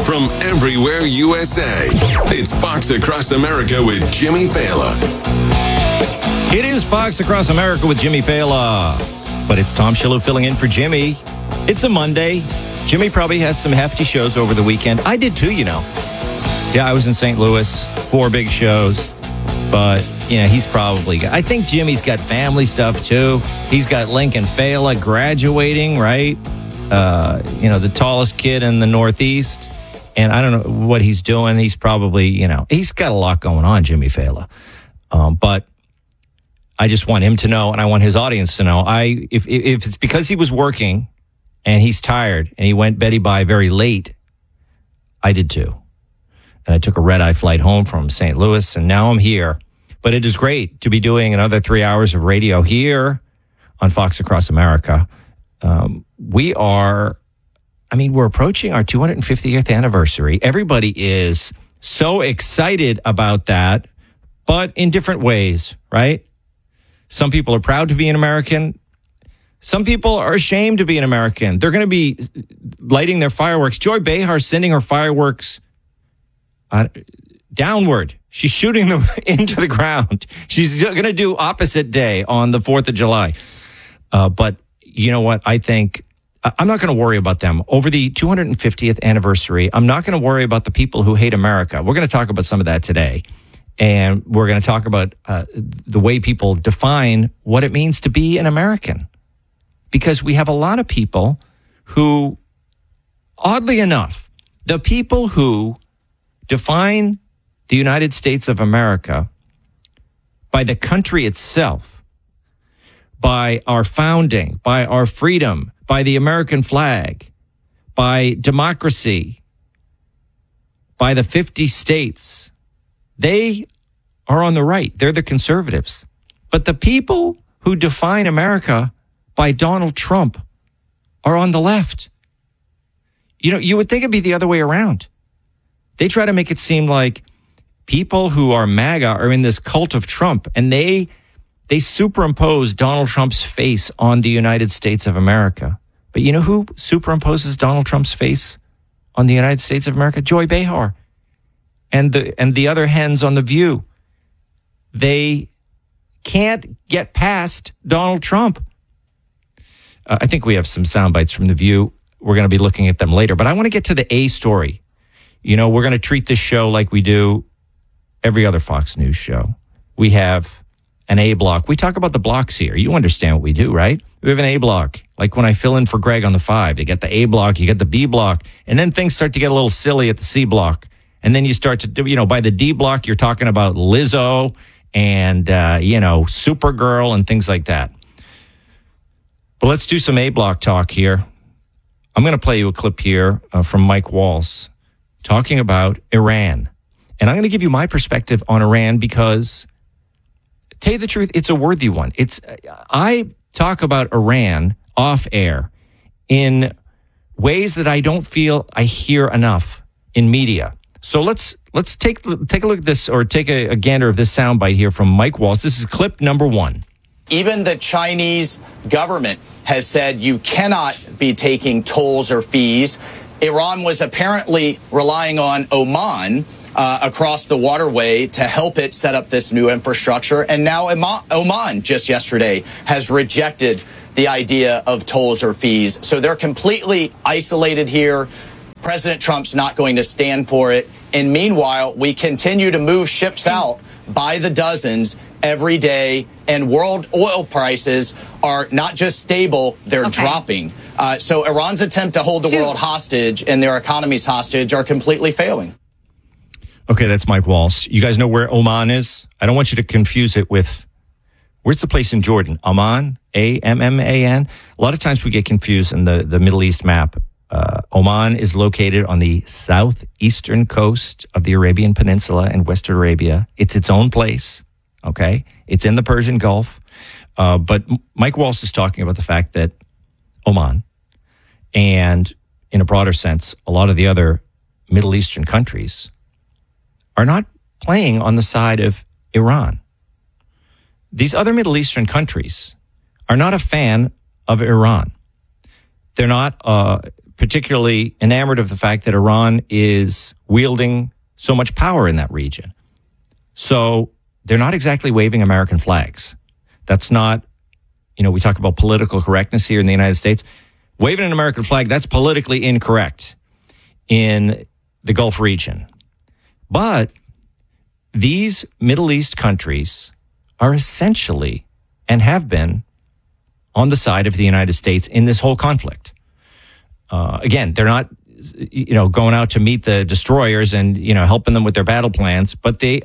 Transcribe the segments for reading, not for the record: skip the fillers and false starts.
from everywhere USA. It's Fox Across America with Jimmy Fallon. It is Fox Across America with Jimmy Fallon. But it's Tom Shillue filling in for Jimmy. It's a Monday. Jimmy probably had some hefty shows over the weekend. I did too, you know. Yeah, I was in St. Louis, 4 big shows. But, yeah, he's probably... I think Jimmy's got family stuff, too. He's got Lincoln Fela graduating, right? The tallest kid in the Northeast. And I don't know what he's doing. He's probably, he's got a lot going on, Jimmy Fela. But I just want him to know, and I want his audience to know, if it's because he was working and he's tired and he went Betty Bye very late, I did too. And I took a red-eye flight home from St. Louis, and now I'm here. But it is great to be doing another 3 hours of radio here on Fox Across America. We're approaching our 250th anniversary. Everybody is so excited about that, but in different ways, right? Some people are proud to be an American. Some people are ashamed to be an American. They're going to be lighting their fireworks. Joy Behar sending her fireworks downward. She's shooting them into the ground. She's going to do opposite day on the 4th of July. But you know what? I think I'm not going to worry about them. Over the 250th anniversary, I'm not going to worry about the people who hate America. We're going to talk about some of that today. And we're going to talk about the way people define what it means to be an American. Because we have a lot of people who, oddly enough, the people who define the United States of America by the country itself, by our founding, by our freedom, by the American flag, by democracy, by the 50 states, they are on the right. They're the conservatives. But the people who define America by Donald Trump are on the left. You would think it'd be the other way around. They try to make it seem like people who are MAGA are in this cult of Trump, and they superimpose Donald Trump's face on the United States of America. But you know who superimposes Donald Trump's face on the United States of America? Joy Behar. And the other hens on The View. They can't get past Donald Trump. I think we have some sound bites from The View. We're going to be looking at them later. But I want to get to the A story. We're going to treat this show like we do every other Fox News show. We have an A block. We talk about the blocks here. You understand what we do, right? We have an A block. Like when I fill in for Greg on the 5, they get the A block, you get the B block, and then things start to get a little silly at the C block. And then you start to do, by the D block, you're talking about Lizzo and, Supergirl and things like that. But let's do some A block talk here. I'm going to play you a clip here from Mike Walls talking about Iran. And I'm going to give you my perspective on Iran because, to tell you the truth, it's a worthy one. I talk about Iran off air in ways that I don't feel I hear enough in media. So let's take a look at this, or take a gander of this soundbite here from Mike Walls. This is clip number 1. Even the Chinese government has said you cannot be taking tolls or fees. Iran was apparently relying on Oman across the waterway to help it set up this new infrastructure. And now Oman just yesterday has rejected the idea of tolls or fees. So they're completely isolated here. President Trump's not going to stand for it. And meanwhile, we continue to move ships out by the dozens every day. And world oil prices are not just stable, they're dropping. So Iran's attempt to hold the world hostage and their economies hostage are completely failing. Okay, that's Mike Walsh. You guys know where Oman is? I don't want you to confuse it with, where's the place in Jordan? Amman? A-M-M-A-N? A lot of times we get confused in the Middle East map. Oman is located on the southeastern coast of the Arabian Peninsula in Western Arabia. It's its own place, okay? It's in the Persian Gulf. But Mike Walsh is talking about the fact that Oman, and in a broader sense, a lot of the other Middle Eastern countries are not playing on the side of Iran. These other Middle Eastern countries are not a fan of Iran. They're not particularly enamored of the fact that Iran is wielding so much power in that region. So they're not exactly waving American flags. That's not, we talk about political correctness here in the United States. Waving an American flag, that's politically incorrect in the Gulf region. But these Middle East countries are essentially, and have been, on the side of the United States in this whole conflict. Again, they're not, going out to meet the destroyers and, helping them with their battle plans, but they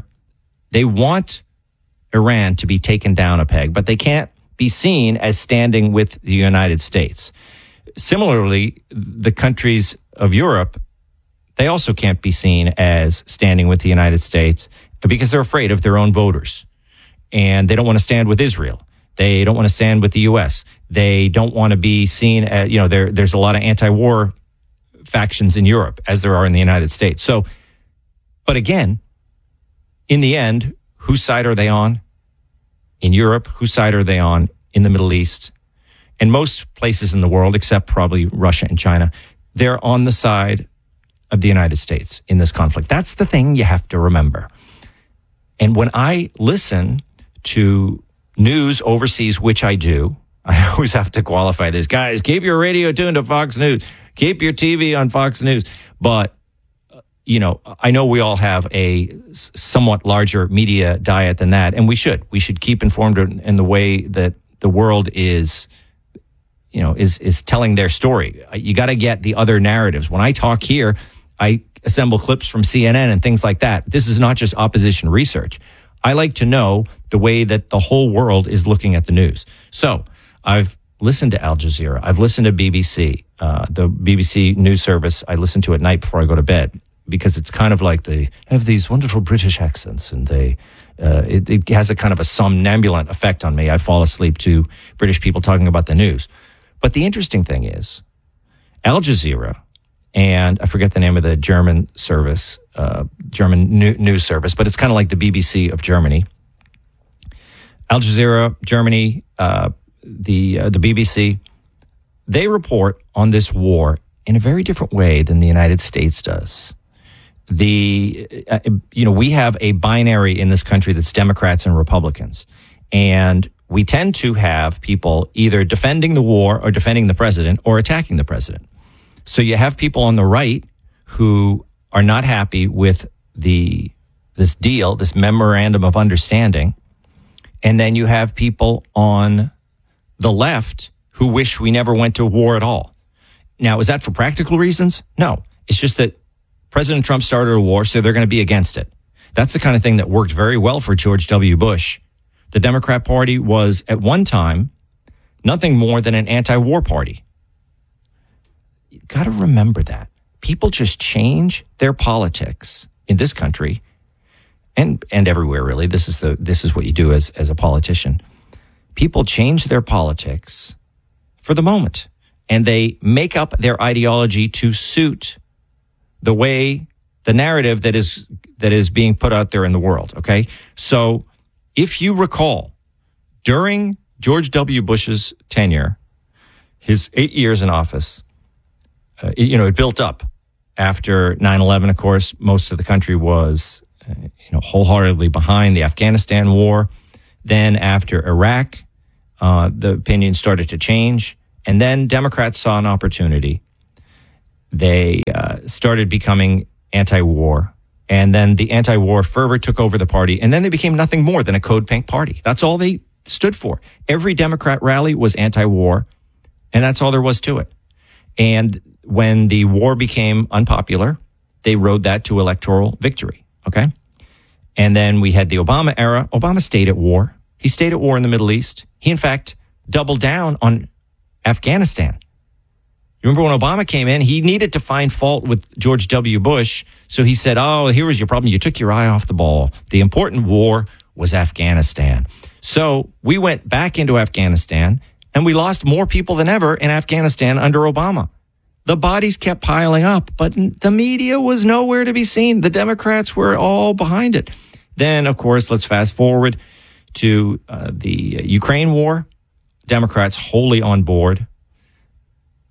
want Iran to be taken down a peg, but they can't be seen as standing with the United States. Similarly, the countries of Europe, they also can't be seen as standing with the United States because they're afraid of their own voters. And they don't want to stand with Israel. They don't want to stand with the U.S. They don't want to be seen as, there's a lot of anti-war factions in Europe, as there are in the United States. So, but again, in the end, whose side are they on? In Europe, whose side are they on? In the Middle East? And most places in the world, except probably Russia and China, they're on the side of the United States in this conflict. That's the thing you have to remember. And when I listen to news overseas, which I do, I always have to qualify this. Guys, keep your radio tuned to Fox News. Keep your TV on Fox News. But, I know we all have a somewhat larger media diet than that, and we should. We should keep informed in the way that the world is telling their story. You got to get the other narratives. When I talk here, I assemble clips from CNN and things like that. This is not just opposition research. I like to know the way that the whole world is looking at the news. So I've listened to Al Jazeera. I've listened to BBC, the BBC news service. I listen to at night before I go to bed because it's kind of like they have these wonderful British accents, and it has a kind of a somnambulant effect on me. I fall asleep to British people talking about the news. But the interesting thing is Al Jazeera, and I forget the name of the German service, German news service, but it's kind of like the BBC of Germany. Al Jazeera, Germany, the BBC, they report on this war in a very different way than the United States does. We have a binary in this country that's Democrats and Republicans, and we tend to have people either defending the war or defending the president or attacking the president. So you have people on the right who are not happy with this deal, this memorandum of understanding. And then you have people on the left who wish we never went to war at all. Now, is that for practical reasons? No. It's just that President Trump started a war, so they're going to be against it. That's the kind of thing that worked very well for George W. Bush. The Democrat Party was, at one time, nothing more than an anti-war party. You got to remember that. People just change their politics in this country and everywhere, really. This is what you do as a politician. People change their politics for the moment, and they make up their ideology to suit the narrative that is being put out there in the world. Okay, so if you recall, during George W. Bush's tenure, his 8 years in office, it built up after 9/11. Of course, most of the country was, wholeheartedly behind the Afghanistan war. Then after Iraq, the opinion started to change. And then Democrats saw an opportunity. They started becoming anti-war. And then the anti-war fervor took over the party. And then they became nothing more than a code pink party. That's all they stood for. Every Democrat rally was anti-war. And that's all there was to it. And when the war became unpopular, they rode that to electoral victory. Okay. And then we had the Obama era. Obama stayed at war. He stayed at war in the Middle East. He, in fact, doubled down on Afghanistan. You remember when Obama came in, he needed to find fault with George W. Bush. So he said, here was your problem. You took your eye off the ball. The important war was Afghanistan. So we went back into Afghanistan, and we lost more people than ever in Afghanistan under Obama. The bodies kept piling up, but the media was nowhere to be seen. The Democrats were all behind it. Then, of course, let's fast forward to the Ukraine war. Democrats wholly on board.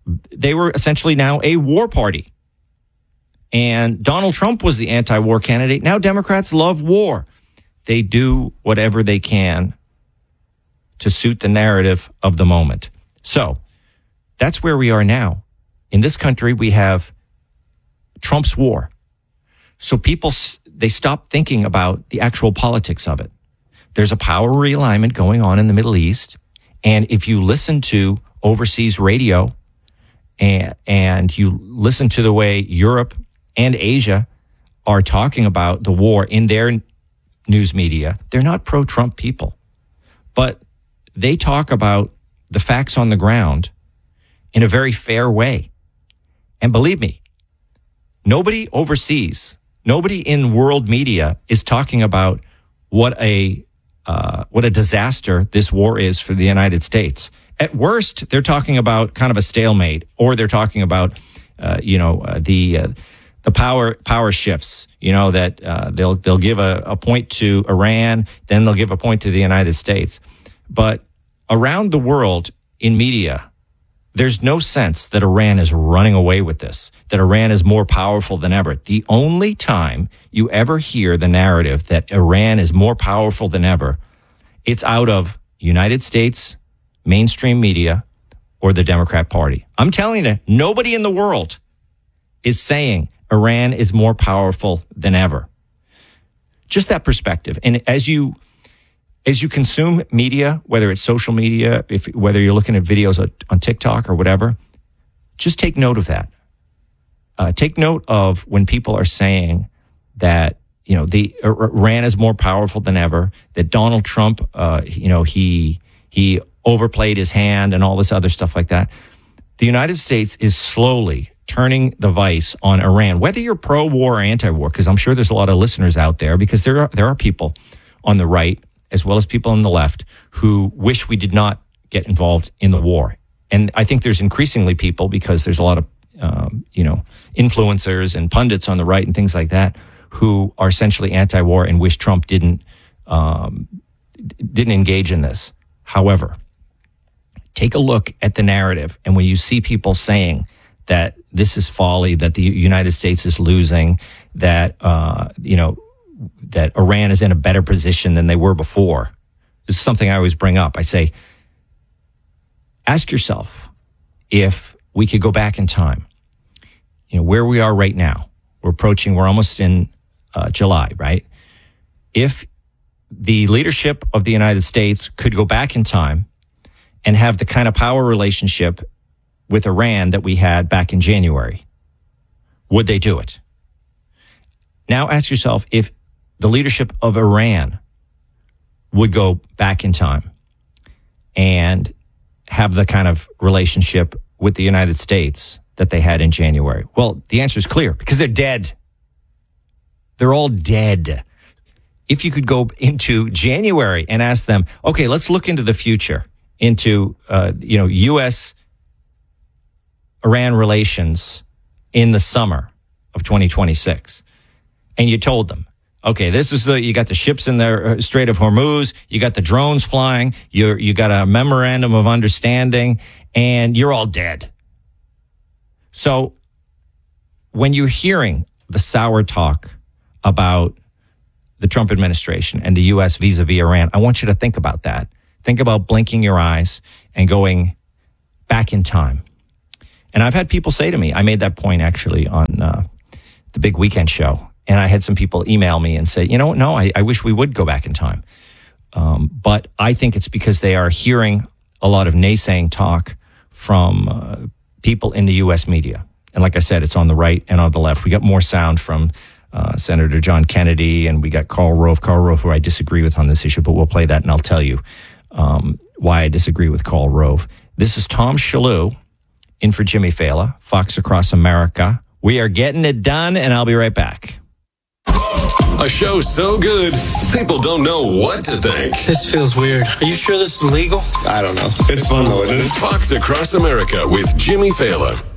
they were essentially now a war party. And Donald Trump was the anti-war candidate. Now Democrats love war. They do whatever they can to suit the narrative of the moment. So that's where we are now. In this country, we have Trump's war. So people, they stop thinking about the actual politics of it. There's a power realignment going on in the Middle East. And if you listen to overseas radio and you listen to the way Europe and Asia are talking about the war in their news media, they're not pro-Trump people. But they talk about the facts on the ground in a very fair way. And believe me, nobody overseas, nobody in world media is talking about what a disaster this war is for the United States. At worst, they're talking about kind of a stalemate, or they're talking about, the power shifts. That they'll give a point to Iran, then they'll give a point to the United States. But around the world in media, there's no sense that Iran is running away with this, that Iran is more powerful than ever. The only time you ever hear the narrative that Iran is more powerful than ever, it's out of United States mainstream media or the Democrat Party. I'm telling you, nobody in the world is saying Iran is more powerful than ever. Just that perspective. And as you consume media, whether it's social media, whether you're looking at videos on TikTok or whatever, just take note of that. Take note of when people are saying that, the Iran is more powerful than ever, that Donald Trump, he overplayed his hand and all this other stuff like that. The United States is slowly turning the vice on Iran, whether you're pro-war or anti-war, because I'm sure there's a lot of listeners out there, because there are people on the right as well as people on the left who wish we did not get involved in the war. And I think there's increasingly people, because there's a lot of, influencers and pundits on the right and things like that, who are essentially anti-war and wish Trump didn't engage in this. However, take a look at the narrative. And when you see people saying that this is folly, that the United States is losing, that, that Iran is in a better position than they were before. This is something I always bring up. I say, ask yourself if we could go back in time, where we are right now. We're almost in July, right? If the leadership of the United States could go back in time and have the kind of power relationship with Iran that we had back in January, would they do it? Now ask yourself if the leadership of Iran would go back in time and have the kind of relationship with the United States that they had in January. Well, the answer is clear, because they're dead. They're all dead. If you could go into January and ask them, okay, let's look into the future, into, U.S.-Iran relations in the summer of 2026. And you told them, okay, you got the ships in the Strait of Hormuz, you got the drones flying, you got a memorandum of understanding, and you're all dead. So when you're hearing the sour talk about the Trump administration and the U.S. vis-a-vis Iran, I want you to think about that. Think about blinking your eyes and going back in time. And I've had people say to me, I made that point actually on the Big Weekend Show, and I had some people email me and say, no, I wish we would go back in time. But I think it's because they are hearing a lot of naysaying talk from people in the U.S. media. And like I said, it's on the right and on the left. We got more sound from Senator John Kennedy, and we got Karl Rove, who I disagree with on this issue, but we'll play that and I'll tell you why I disagree with Karl Rove. This is Tom Shalhoub in for Jimmy Fallon, Fox Across America. We are getting it done, and I'll be right back. A show so good, people don't know what to think. This feels weird. Are you sure this is legal? I don't know. It's fun though, isn't it? Fox Across America with Jimmy Fallon.